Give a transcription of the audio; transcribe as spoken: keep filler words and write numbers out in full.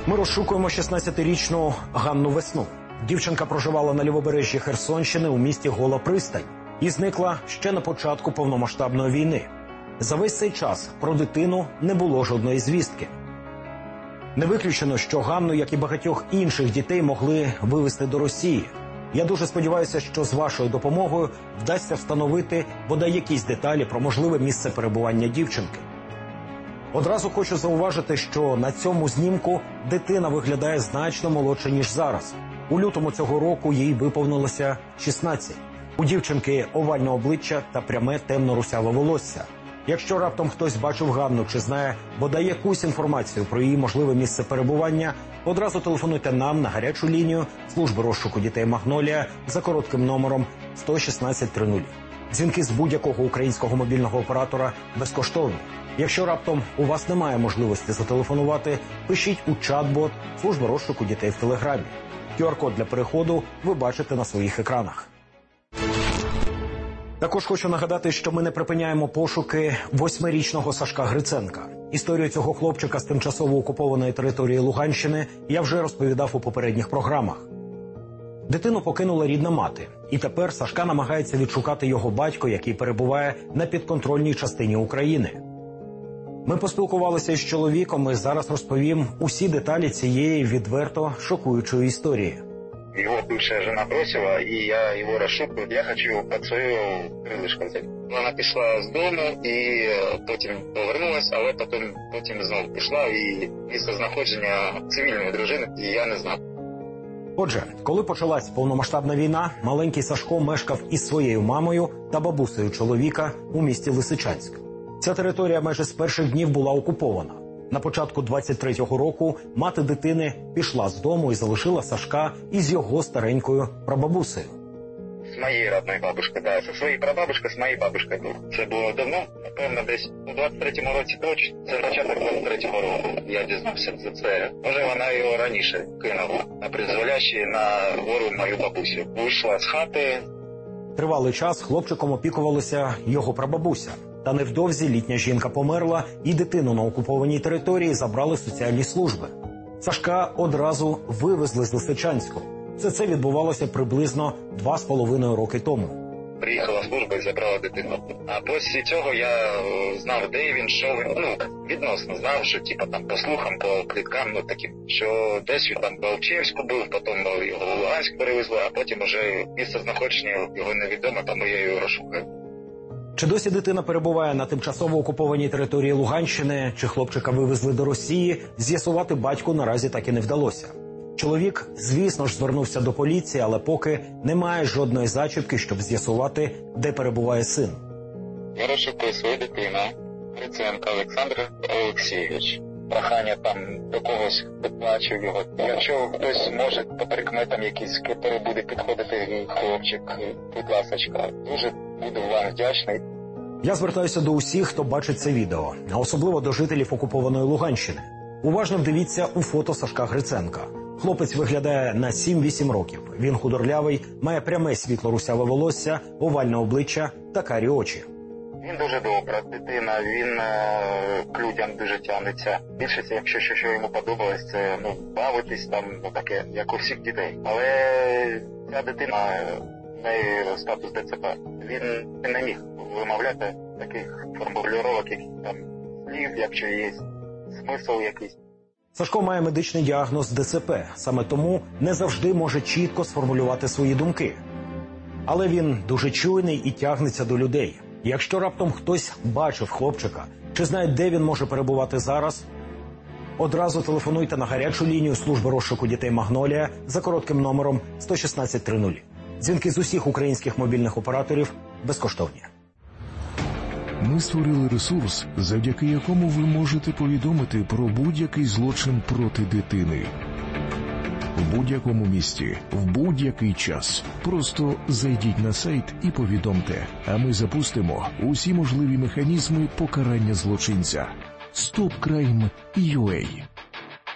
Ми розшукуємо шістнадцятирічну Ганну Весну. Дівчинка проживала на лівобережжі Херсонщини у місті Гола Пристань і зникла ще на початку повномасштабної війни. За весь цей час про дитину не було жодної звістки. Не виключено, що Ганну, як і багатьох інших дітей, могли вивезти до Росії. Я дуже сподіваюся, що з вашою допомогою вдасться встановити бодай якісь деталі про можливе місце перебування дівчинки. Одразу хочу зауважити, що на цьому знімку дитина виглядає значно молодше, ніж зараз. У лютому цього року їй виповнилося шістнадцять. У дівчинки овальне обличчя та пряме темно-русяве волосся. Якщо раптом хтось бачив Ганну чи знає бодай якусь інформацію про її можливе місце перебування, одразу телефонуйте нам на гарячу лінію служби розшуку дітей «Магнолія» за коротким номером сто шістнадцять тридцять. Дзвінки з будь-якого українського мобільного оператора безкоштовні. Якщо раптом у вас немає можливості зателефонувати, пишіть у чат-бот служби розшуку дітей в Телеграмі. ку ар код для переходу ви бачите на своїх екранах. Також хочу нагадати, що ми не припиняємо пошуки восьмирічного Сашка Гриценка. Історію цього хлопчика з тимчасово окупованої території Луганщини я вже розповідав у попередніх програмах. Дитину покинула рідна мати, і тепер Сашка намагається відшукати його батько, який перебуває на підконтрольній частині України. Ми поспілкувалися із чоловіком і зараз розповім усі деталі цієї відверто шокуючої історії. Его бывшая жена бросила, и я его расшукаю. Я хочу его под свое крылышко взять. Вона пішла з дому і потім повернулась, але потім, потім знову пішла, і місце знаходження цивільної дружини я не знав. Отже, коли почалась повномасштабна війна, маленький Сашко мешкав із своєю мамою та бабусею чоловіка у місті Лисичанськ. Ця територія майже з перших днів була окупована. На початку двадцять третього року мати дитини пішла з дому і залишила Сашка із його старенькою прабабусею. З моєю родною бабушкою, так. Зі своєю прабабушкою, з моєю бабушкою був. Це було давно, напевно, десь у двадцять третьому році точно. Це початок двадцять третього року. Я дізнався за це. Може, вона його раніше кинула, на призволяще на гору мою бабусю. Вийшла з хати. Тривалий час хлопчиком опікувалася його прабабуся. Та невдовзі літня жінка померла, і дитину на окупованій території забрали соціальні служби. Сашка одразу вивезли з Лисичанську. Все це відбувалося приблизно два з половиною роки тому. Приїхала служба і забрала дитину. А після цього я знав, де він, що він, ну, відносно знав, що типу там по слухам, по пліткам, ну таким, що десь він там в Алчевську був, потім його в Луганськ перевезли, а потім уже місце знаходження його невідомо, тому я його розшукаю. Чи досі дитина перебуває на тимчасово окупованій території Луганщини, чи хлопчика вивезли до Росії, з'ясувати батьку наразі так і не вдалося. Чоловік, звісно ж, звернувся до поліції, але поки немає жодної зачіпки, щоб з'ясувати, де перебуває син. Я розшукую свою дитину, Гриценка Олександр Олексійович. Прохання там до когось підплачу його. Якщо хтось може по прикметам якийсь, котрий буде підходити хлопчик, будь ласочка, дуже буду вам вдячний. Я звертаюся до усіх, хто бачить це відео, а особливо до жителів окупованої Луганщини. Уважно вдивіться у фото Сашка Гриценка. Хлопець виглядає на сім-вісім років. Він худорлявий, має пряме світло-русяве волосся, овальне обличчя та карі очі. Він дуже добра дитина, він е, к людям дуже тягнеться. Більшість, якщо що, що йому подобалось, це ну, бавитись там, ну таке, як у всіх дітей. Але ця дитина, в неї статус де це пе. Він не міг вимовляти таких формулювань, яких там слів, якщо є смисл якийсь. Сашко має медичний діагноз де це пе, саме тому не завжди може чітко сформулювати свої думки. Але він дуже чуйний і тягнеться до людей. Якщо раптом хтось бачив хлопчика, чи знає, де він може перебувати зараз, одразу телефонуйте на гарячу лінію служби розшуку дітей «Магнолія» за коротким номером сто шістнадцять тридцять. Дзвінки з усіх українських мобільних операторів безкоштовні. Ми створили ресурс, завдяки якому ви можете повідомити про будь-який злочин проти дитини. В будь-якому місті, в будь-який час. Просто зайдіть на сайт і повідомте, а ми запустимо усі можливі механізми покарання злочинця. стоп крайм крапка ю а